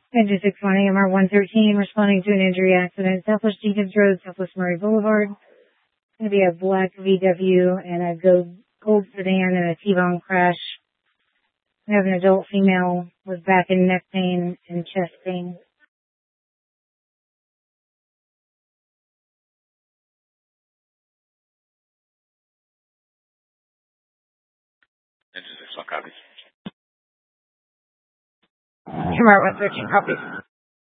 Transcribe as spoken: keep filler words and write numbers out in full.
Engine six one A M R one thirteen, responding to an injury accident, Southwest Jenkins Road, Southwest Murray Boulevard. Going to be a black V W and a gold, gold sedan and a T-bone crash. We have an adult female with back and neck pain and chest pain. Engine six one copies. M R one thirteen copies.